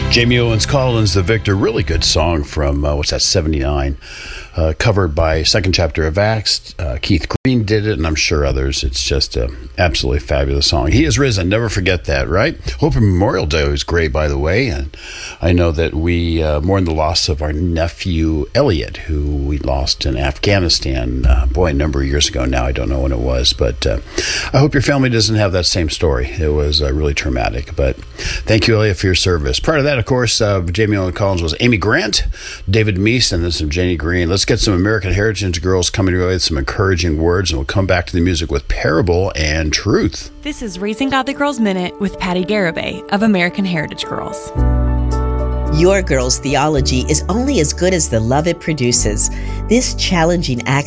Jamie Owens Collins, The Victor, really good song from, 79? Covered by Second Chapter of Acts. Keith Green did it, and I'm sure others. It's just an absolutely fabulous song. He is risen. Never forget that, right? Hope Memorial Day was great, by the way. And I know that we mourn the loss of our nephew, Elliot, who we lost in Afghanistan, a number of years ago now. I don't know when it was. But I hope your family doesn't have that same story. It was really traumatic. But thank you, Elliot, for your service. Prior to that, of course, Jamie Owens Collins was Amy Grant, David Meese, and then some Jenny Green. Let's get some American Heritage girls coming away with some encouraging words, and we'll come back to the music with Parable and Truth. This is Raising Godly Girls Minute with Patty Garibay of American Heritage Girls. Your girl's theology is only as good as the love it produces. This challenging act